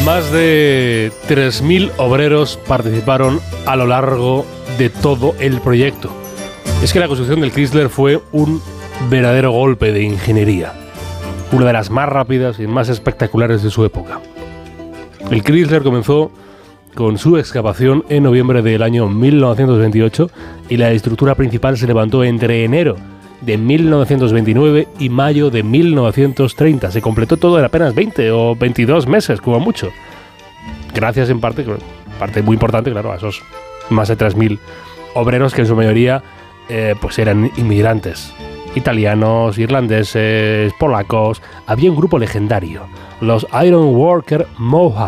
Más de 3.000 obreros participaron a lo largo de todo el proyecto. Es que la construcción del Chrysler fue un verdadero golpe de ingeniería, una de las más rápidas y más espectaculares de su época. El Chrysler comenzó con su excavación en noviembre del año 1928 y la estructura principal se levantó entre enero de 1929 y mayo de 1930. Se completó todo en apenas 20 o 22 meses, como mucho. Gracias en parte muy importante, claro, a esos más de 3.000 obreros que en su mayoría pues eran inmigrantes. Italianos, irlandeses, polacos. Había un grupo legendario, los Iron Worker Mohawk.